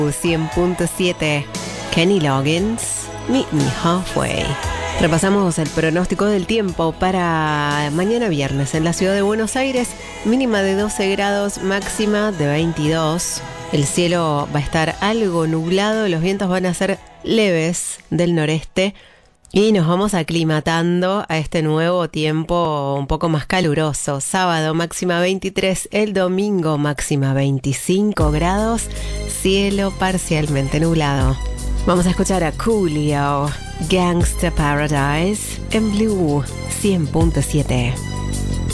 100.7. Kenny Loggins, Meet Me Halfway. Repasamos el pronóstico del tiempo para mañana viernes en la ciudad de Buenos Aires. Mínima de 12 grados, máxima de 22. El cielo va a estar algo nublado, los vientos van a ser leves del noreste y nos vamos aclimatando a este nuevo tiempo un poco más caluroso. Sábado máxima 23, el domingo máxima 25 grados, cielo parcialmente nublado. Vamos a escuchar a Coolio, Gangsta Paradise en Blue 100.7.